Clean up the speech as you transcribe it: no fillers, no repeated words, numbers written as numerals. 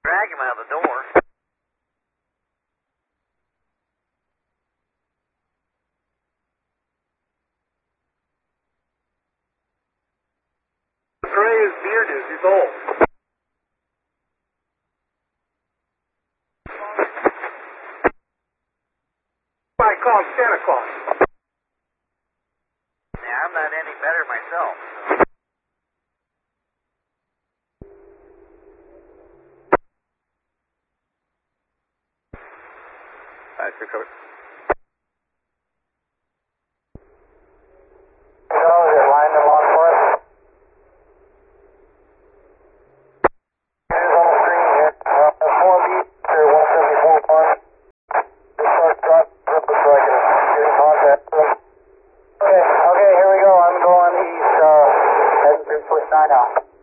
Drag him out the door. Gray his beard is, he's old. I call Santa Claus. Yeah, I'm not any better myself. You're covered. Line them on for us. Here's on the screen here. 4B, 174.1. Just start dropping up so I can get in contact with him. Okay, here we go. I'm going. He's heading through push 9 out.